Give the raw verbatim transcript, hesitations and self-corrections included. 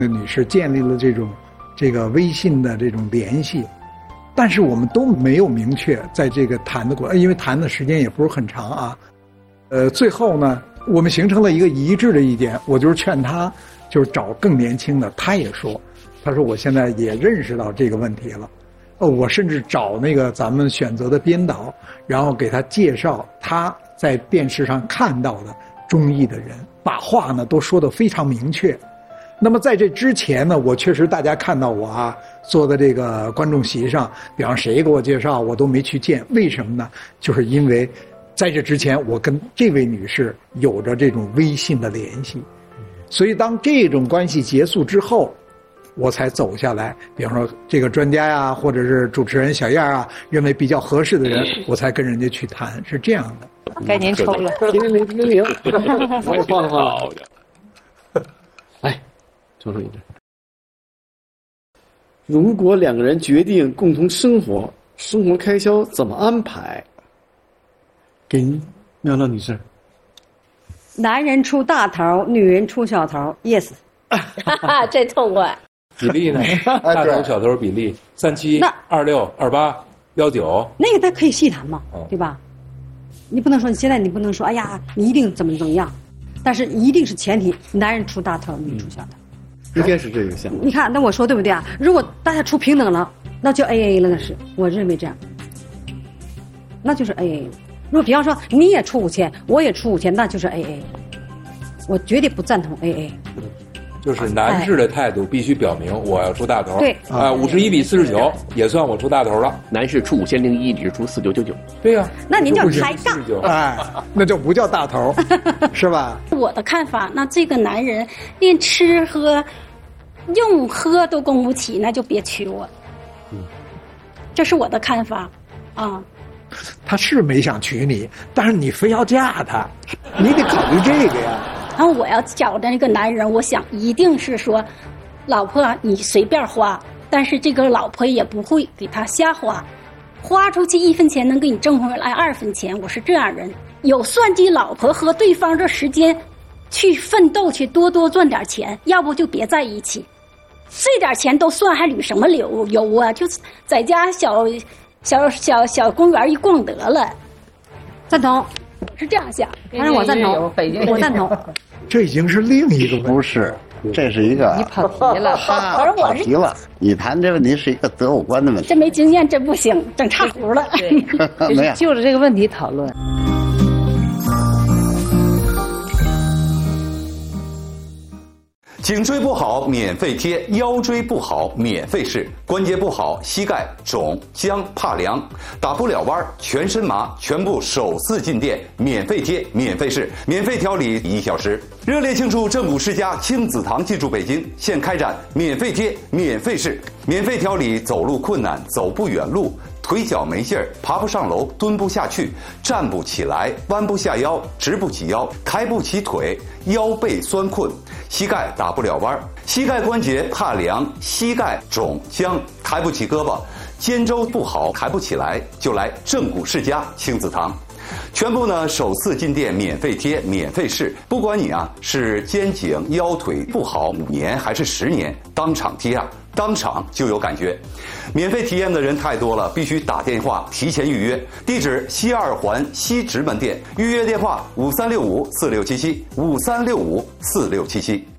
女士建立了这种这个微信的这种联系，但是我们都没有明确在这个谈的过程，因为谈的时间也不是很长啊。呃，最后呢，我们形成了一个一致的意见，我就是劝他，就是找更年轻的。他也说，他说我现在也认识到这个问题了。呃，我甚至找那个咱们选择的编导，然后给他介绍他在电视上看到的中医的人，把话呢都说得非常明确。那么在这之前呢，我确实大家看到我啊坐在这个观众席上，比方谁给我介绍，我都没去见。为什么呢？就是因为在这之前，我跟这位女士有着这种微信的联系，所以当这种关系结束之后，我才走下来。比方说这个专家呀，或者是主持人小燕啊，认为比较合适的人，我才跟人家去谈，是这样的。 该您抽了， 零零零零零，我也放了放了。哎，抽出一支。如果两个人决定共同生活，生活开销怎么安排？给您，妙妙女士。 男人出大头，女人出小头 ，yes。 哈哈，这痛快。 比例呢？大头小头比例三七二六二八幺九。 那个他可以细谈嘛，对吧？你不能说你现在你不能说，哎呀，你一定怎么怎么样，但是一定是前提，男人出大头，女人出小头。 应该是这个项目。 你看，那我说对不对啊？如果大家出平等了，那就 A A 了，那是我认为这样，那就是 A A。如果比方说你也出五千，我也出五千，那就是 A A。我绝对不赞同 A A。 就是男士的态度必须表明我要出大头。 对啊，五十一比四十九也算我出大头了。 男士出五千零一，女士出四九九九。 对呀、啊， 那您叫抬杠， 哎，那就不叫大头，是吧？ 我的看法，那这个男人连吃喝、用喝都供不起，那就别娶我。嗯，这是我的看法，啊。 他是没想娶你，但是你非要嫁他，你得考虑这个呀。 然后我要找的那个男人，我想一定是说，老婆你随便花，但是这个老婆也不会给他瞎花，花出去一分钱能给你挣回来二分钱。我是这样人，有算计老婆和对方这时间，去奋斗去多多赚点钱，要不就别在一起。这点钱都算还旅什么流游啊？就在家小小小小公园一逛得了。 赞同。 是这样想， 反正我赞同，我赞同。 这已经是另一个问题， 不是，这是一个你跑题了， 他跑题了。你谈这问题是一个择偶观的问题， 这没经验真不行，整差胡了。 对，就是就着这个问题讨论。 颈椎不好免费贴，腰椎不好免费试，关节不好膝盖肿僵怕凉打不了弯全身麻，全部首次进店免费贴免费试，免费调理一小时。热烈庆祝正骨世家亲子堂进驻北京，现开展免费贴免费试，免费调理走路困难走不远路，腿脚没劲儿，爬不上楼，蹲不下去，站不起来，弯不下腰，直不起腰，抬不起腿，腰背酸困，膝盖打不了弯，膝盖关节怕凉，膝盖肿僵，抬不起胳膊，肩周不好，抬不起来，就来正骨世家亲子堂。全部呢首次进店免费贴免费试，不管你啊是肩颈腰腿不好五年还是十年，当场贴啊当场就有感觉。免费体验的人太多了，必须打电话提前预约。地址西二环西直门店，预约电话五三六五四六七七五三六五四六七七。